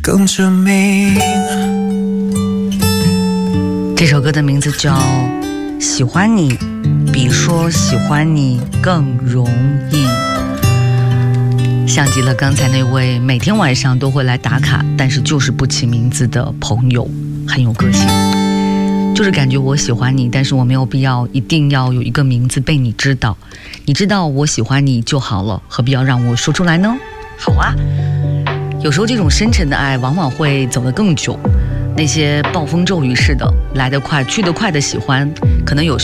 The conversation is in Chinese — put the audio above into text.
更致命。 这首歌的名字叫《喜欢你》，比说喜欢你更容易。像极了刚才那位每天晚上都会来打卡，但是就是不起名字的朋友，很有个性。就是感觉我喜欢你，但是我没有必要一定要有一个名字被你知道，你知道我喜欢你就好了，何必要让我说出来呢？好啊，有时候这种深沉的爱往往会走得更久，那些暴风骤雨似的来得快去得快的喜欢，可能有时候